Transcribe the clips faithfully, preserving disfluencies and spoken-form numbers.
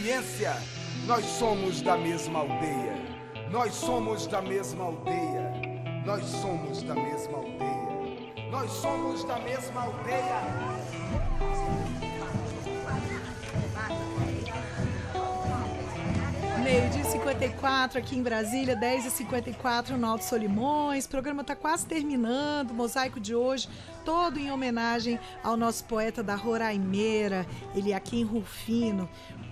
consciência. Nós somos da mesma aldeia. Nós somos da mesma aldeia. Nós somos da mesma aldeia. Nós somos da mesma aldeia. Meio-dia e cinquenta e quatro aqui em Brasília, dez e cinquenta e quatro no Alto Solimões. O programa está quase terminando. O mosaico de hoje, todo em homenagem ao nosso poeta da Roraimeira, Eliaquim Rufino.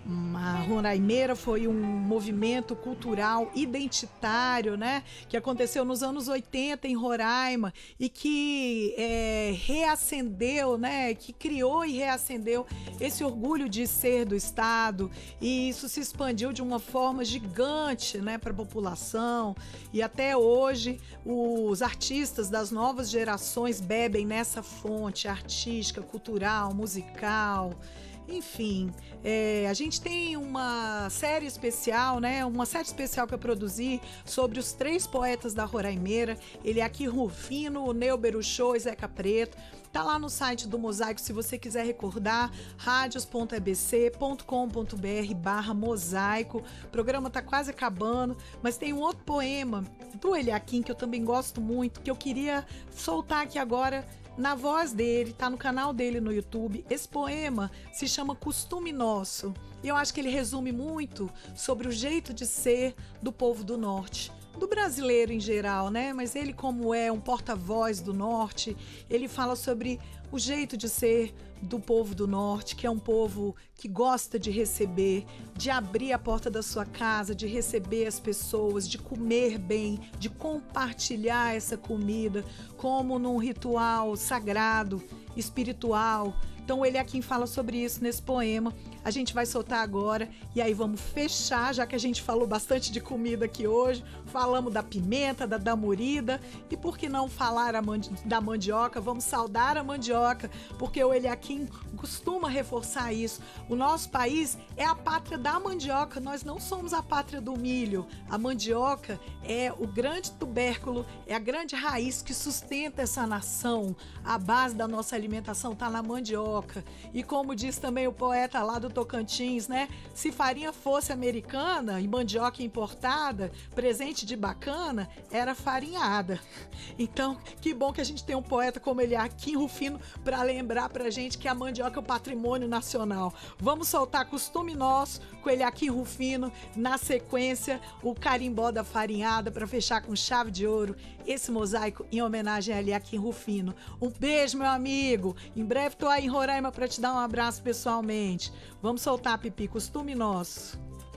A Roraimeira foi um movimento cultural identitário, né, que aconteceu nos anos oitenta em Roraima e que é, reacendeu, né, que criou e reacendeu esse orgulho de ser do Estado, e isso se expandiu de uma forma gigante, né, para a população, e até hoje os artistas das novas gerações bebem nessa fonte artística, cultural, musical. Enfim, é, a gente tem uma série especial, né? Uma série especial que eu produzi sobre os três poetas da Roraimeira, Eliaquim Rufino, o Neuber Show e Zeca Preto. Tá lá no site do Mosaico, se você quiser recordar, radios ponto e b c ponto com ponto b r barra mosaico. O programa tá quase acabando, mas tem um outro poema do Eliaquim que eu também gosto muito, que eu queria soltar aqui agora na voz dele, tá no canal dele no YouTube. Esse poema se chama Costume Nosso, e eu acho que ele resume muito sobre o jeito de ser do povo do Norte, do brasileiro em geral, né? Mas ele, como é um porta-voz do Norte, ele fala sobre o jeito de ser do povo do Norte, que é um povo que gosta de receber, de abrir a porta da sua casa, de receber as pessoas, de comer bem, de compartilhar essa comida como num ritual sagrado, espiritual. Então ele é quem fala sobre isso nesse poema. A gente vai soltar agora e aí vamos fechar, já que a gente falou bastante de comida aqui hoje. Falamos da pimenta, da damurida, e por que não falar a mandi- da mandioca? Vamos saudar a mandioca, porque o Eliaquim costuma reforçar isso. O nosso país é a pátria da mandioca, nós não somos a pátria do milho. A mandioca é o grande tubérculo, é a grande raiz que sustenta essa nação. A base da nossa alimentação está na mandioca. E como diz também o poeta lá do Tocantins, né? Se farinha fosse americana e mandioca importada, presente de bacana, era farinhada. Então, que bom que a gente tem um poeta como Eliaquim Rufino para lembrar pra gente que a mandioca é o patrimônio nacional. Vamos soltar Costume Nosso com Eliaquim Rufino, na sequência o carimbó da farinhada para fechar com chave de ouro esse mosaico em homenagem a Eliaquim Rufino. Um beijo, meu amigo. Em breve tô aí em Roraima para te dar um abraço pessoalmente. Vamos soltar, Pipi, Costume Nosso.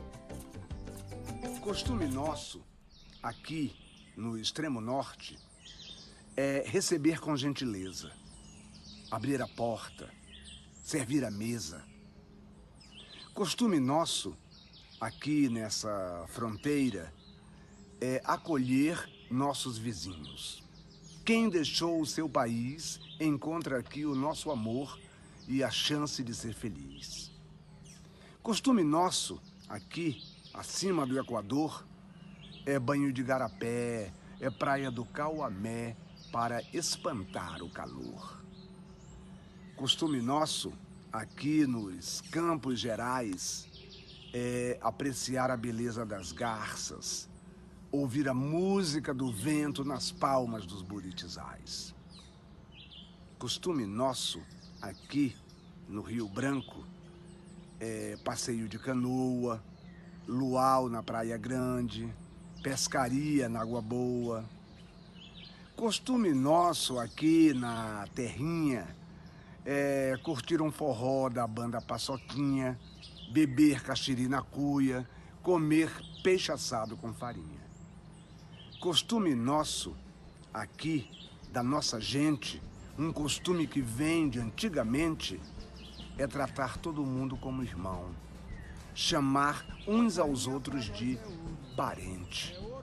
Costume nosso, aqui no extremo norte, é receber com gentileza, abrir a porta, servir a mesa. Costume nosso, aqui nessa fronteira, é acolher nossos vizinhos. Quem deixou o seu país encontra aqui o nosso amor e a chance de ser feliz. Costume nosso, aqui, acima do Equador, é banho de garapé, é praia do Cauamé para espantar o calor. Costume nosso, aqui nos Campos Gerais, é apreciar a beleza das garças, ouvir a música do vento nas palmas dos buritizais. Costume nosso, aqui no Rio Branco, é passeio de canoa, luau na Praia Grande, pescaria na Água Boa. Costume nosso aqui na terrinha é curtir um forró da banda Paçoquinha, beber caxiri na cuia, comer peixe assado com farinha. Costume nosso aqui, da nossa gente, um costume que vem de antigamente, é tratar todo mundo como irmão, chamar uns aos outros de parente.